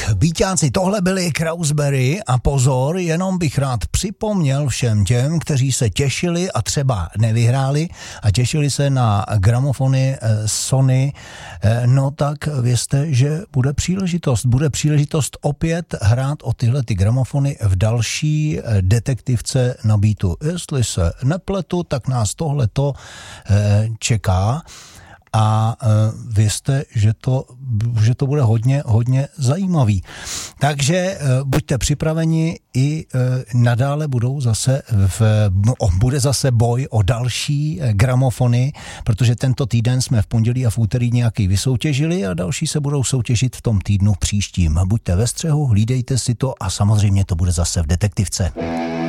Víťáci, tohle byli Krausberry a pozor, jenom bych rád připomněl všem těm, kteří se těšili a třeba nevyhráli a těšili se na gramofony Sony, no tak vězte, že bude příležitost opět hrát o tyhle ty gramofony v další detektivce na Beatu. Jestli se nepletu, tak nás tohleto čeká. A vězte, že to bude hodně zajímavý. Takže buďte připraveni, i nadále bude zase boj o další gramofony, protože tento týden jsme v pondělí a v úterý nějaký vysoutěžili a další se budou soutěžit v tom týdnu příštím. Buďte ve střehu, hlídejte si to a samozřejmě to bude zase v detektivce.